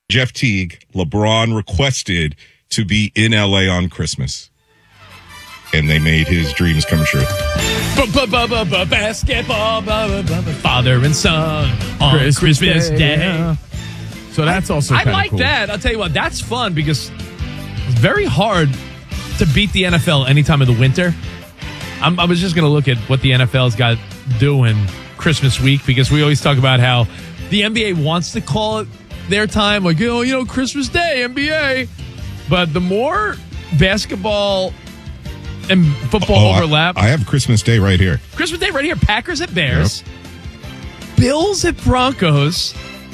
Jeff Teague, LeBron requested to be in LA on Christmas. And they made his dreams come true. Basketball, father and son on Christmas Day. So that's also I kind of like cool. that. I'll tell you what, that's fun because it's very hard to beat the NFL any time of the winter. I was just going to look at what the NFL's got doing Christmas week because we always talk about how the NBA wants to call it their time, like, Christmas Day, NBA. But the more basketball and football overlap. I have Christmas Day right here. Christmas Day right here. Packers at Bears. Yep. Bills at Broncos.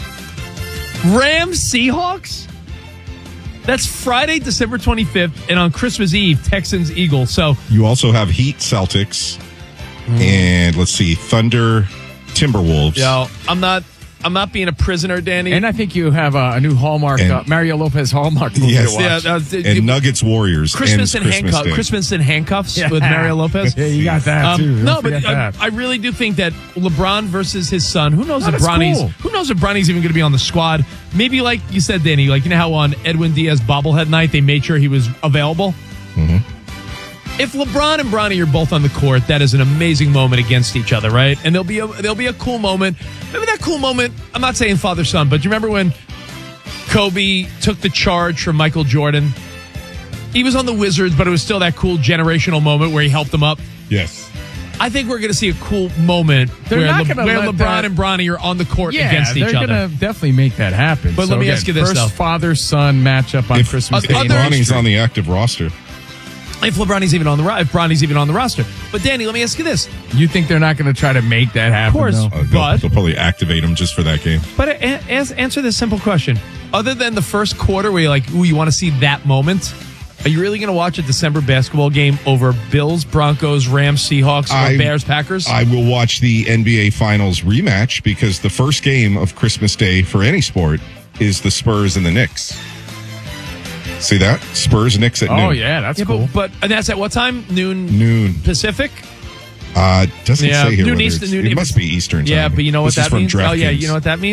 Rams Seahawks. That's Friday, December 25th. And on Christmas Eve, Texans Eagles. So you also have Heat Celtics. And let's see, Thunder Timberwolves. Yo, I'm not being a prisoner, Danny. And I think you have a new Hallmark, Mario Lopez Hallmark movie to watch. And Nuggets Warriors. Christmas in handcuffs with Mario Lopez. Yeah, you got that too. I really do think that LeBron versus his son. Who knows if Bronny's even going to be on the squad? Maybe like you said, Danny. Like how on Edwin Diaz bobblehead night they made sure he was available. Mm-hmm. If LeBron and Bronny are both on the court, that is an amazing moment against each other, right? And there'll be a cool moment. Maybe that cool moment, I'm not saying father-son, but do you remember when Kobe took the charge from Michael Jordan? He was on the Wizards, but it was still that cool generational moment where he helped them up. Yes. I think we're going to see a cool moment where LeBron and Bronny are on the court against each other. They're going to definitely make that happen. But let me ask you this, first father-son matchup on Christmas Day. Bronny's on the active roster. If Bronny's even on the roster. But Danny, let me ask you this: you think they're not going to try to make that happen? Of course, but they'll probably activate him just for that game. But answer this simple question: other than the first quarter, where you're like, "Ooh, you want to see that moment," are you really going to watch a December basketball game over Bills, Broncos, Rams, Seahawks, or Bears, Packers? I will watch the NBA Finals rematch because the first game of Christmas Day for any sport is the Spurs and the Knicks. See that? Spurs, Knicks at noon. Oh, yeah, that's cool. And that's at what time? Noon. Pacific? Doesn't say here. Noon Eastern. It must be Eastern time. Yeah, but you know what that means? Oh, yeah, you know what that means?